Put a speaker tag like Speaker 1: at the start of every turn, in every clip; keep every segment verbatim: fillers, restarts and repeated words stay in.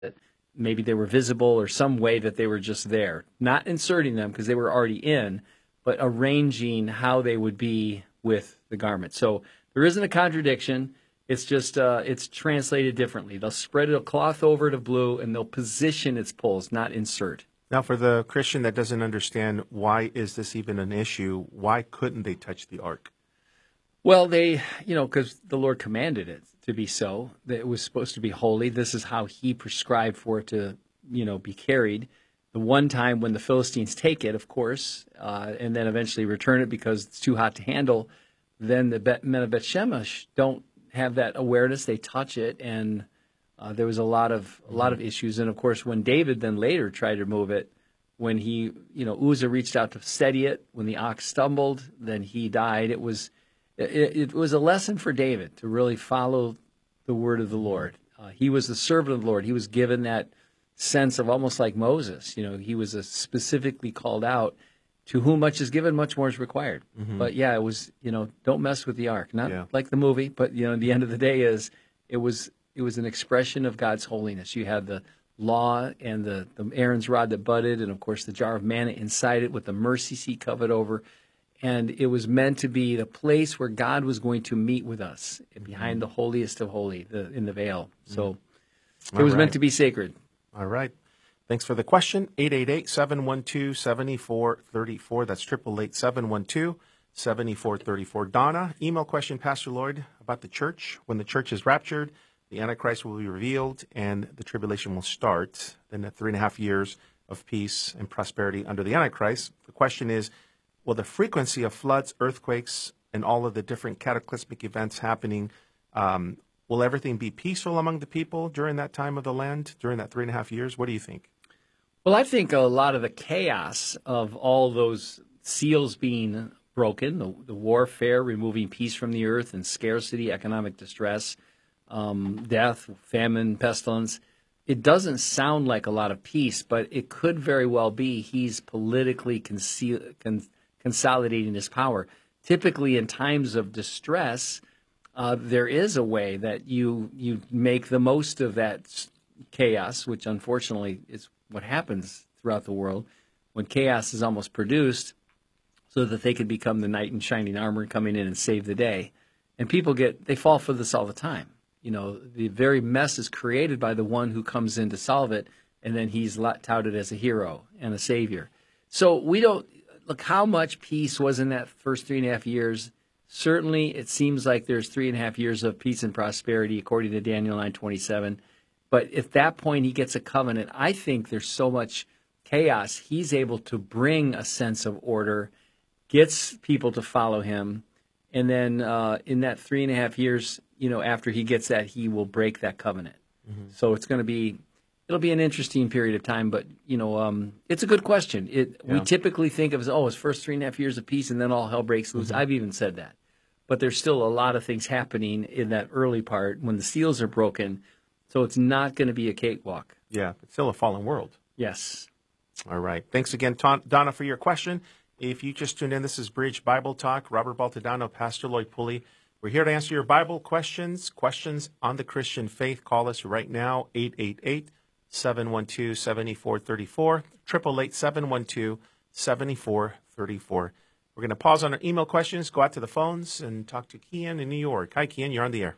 Speaker 1: that maybe they were visible or some way that they were just there. Not inserting them because they were already in, but arranging how they would be with the garment. So there isn't a contradiction. It's just uh, it's translated differently. They'll spread a cloth over it of blue, and they'll position its poles, not insert.
Speaker 2: Now, for the Christian that doesn't understand, why is this even an issue? Why couldn't they touch the ark?
Speaker 1: Well, they, you know, because the Lord commanded it to be so. That it was supposed to be holy. This is how he prescribed for it to, you know, be carried. The one time when the Philistines take it, of course, uh, and then eventually return it because it's too hot to handle, then the Bet- men of Beth Shemesh don't have that awareness. They touch it, and uh, there was a lot of a lot of issues. And of course, when David then later tried to move it, when he, you know, Uzzah reached out to steady it, when the ox stumbled, then he died. It was it, it was a lesson for David to really follow the word of the Lord. Uh, he was the servant of the Lord. He was given that sense of almost like Moses. You know, he was a specifically called out. To whom much is given, much more is required. Mm-hmm. But yeah, it was, you know, don't mess with the ark. Not yeah. like the movie, but, you know, the end of the day is it was it was an expression of God's holiness. You had the law and the, the Aaron's rod that budded, and, of course, the jar of manna inside it with the mercy seat covered over. And it was meant to be the place where God was going to meet with us, behind mm-hmm. the holiest of holy, the, in the veil. So mm-hmm. it was right. meant to be sacred.
Speaker 2: All right. Thanks for the question. eight eight eight, seven one two, seven four three four. That's eight eight eight, seven one two, seven four three four. Donna, email question, Pastor Lloyd, about the church. When the church is raptured, the Antichrist will be revealed and the tribulation will start. Then the three and a half years of peace and prosperity under the Antichrist. The question is, will the frequency of floods, earthquakes, and all of the different cataclysmic events happening, um, will everything be peaceful among the people during that time of the land, during that three and a half years? What do you think?
Speaker 1: Well, I think a lot of the chaos of all those seals being broken, the, the warfare, removing peace from the earth, and scarcity, economic distress, um, death, famine, pestilence, it doesn't sound like a lot of peace, but it could very well be he's politically conceal, con, consolidating his power. Typically, in times of distress, uh, there is a way that you you make the most of that chaos, which unfortunately is what happens throughout the world when chaos is almost produced, so that they could become the knight in shining armor coming in and save the day. And people get, they fall for this all the time. You know, the very mess is created by the one who comes in to solve it, and then he's touted as a hero and a savior. So we don't, look how much peace was in that first three and a half years. Certainly it seems like there's three and a half years of peace and prosperity, according to Daniel nine twenty-seven. But at that point, he gets a covenant. I think there's so much chaos, he's able to bring a sense of order, gets people to follow him, and then uh, in that three and a half years, you know, after he gets that, he will break that covenant. Mm-hmm. So it's going to be, it'll be an interesting period of time. But you know, um, it's a good question. It yeah. We typically think of as, oh, his first three and a half years of peace, and then all hell breaks loose. Mm-hmm. I've even said that, but there's still a lot of things happening in that early part when the seals are broken. So it's not going to be a cakewalk.
Speaker 2: Yeah, it's still a fallen world.
Speaker 1: Yes.
Speaker 2: All right. Thanks again, Ton- Donna, for your question. If you just tuned in, this is Bridge Bible Talk. Robert Baltadano, Pastor Lloyd Pulley. We're here to answer your Bible questions, questions on the Christian faith. Call us right now, eight eight eight, seven one two, seven four three four, eight eight eight, seven one two, seven four three four. We're going to pause on our email questions, go out to the phones, and talk to Kian in New York. Hi, Kian. You're on the air.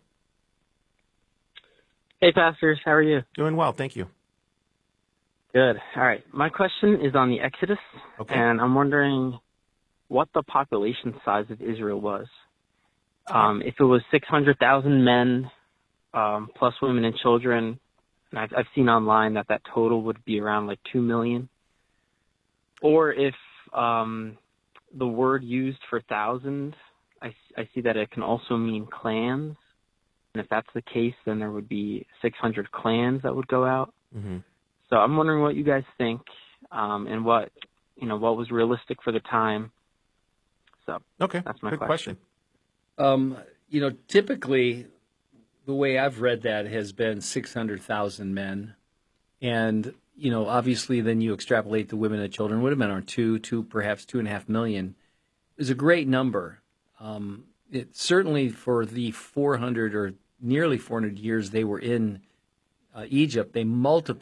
Speaker 3: Hey, pastors. How are you?
Speaker 2: Doing well. Thank you.
Speaker 3: Good. All right. My question is on the Exodus,
Speaker 2: okay.
Speaker 3: and I'm wondering what the population size of Israel was. Um, if it was six hundred thousand men um, plus women and children, and I've, I've seen online that that total would be around like two million. Or if um, the word used for thousand, I, I see that it can also mean clans. And if that's the case, then there would be six hundred clans that would go out.
Speaker 2: Mm-hmm.
Speaker 3: So I'm wondering what you guys think, um, and what, you know, what was realistic for the time. So
Speaker 2: okay,
Speaker 3: that's my
Speaker 2: good
Speaker 3: question.
Speaker 2: question.
Speaker 1: Um, you know, typically the way I've read that has been six hundred thousand men. And, you know, obviously then you extrapolate the women and children would have been around two, two, perhaps two and a half million. It's a great number. Um, it certainly for the four hundred or nearly four hundred years they were in uh, Egypt, they multiplied